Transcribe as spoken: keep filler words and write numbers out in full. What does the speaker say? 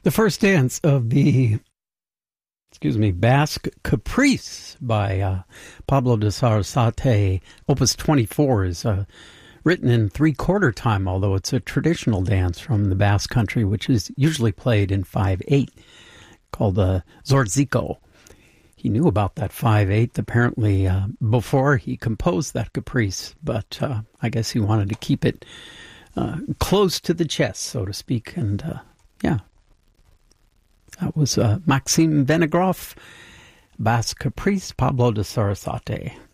The first dance of the, excuse me, Basque Caprice by uh, Pablo de Sarasate, Opus twenty-four, is uh, written in three-quarter time, although it's a traditional dance from the Basque country, which is usually played in five eight, called the Zortziko. He knew about that five eight apparently uh, before he composed that caprice, but uh, I guess he wanted to keep it uh, close to the chest, so to speak, and uh, yeah. That was uh, Maxime Venegroff, Basque Caprice, Pablo de Sarasate.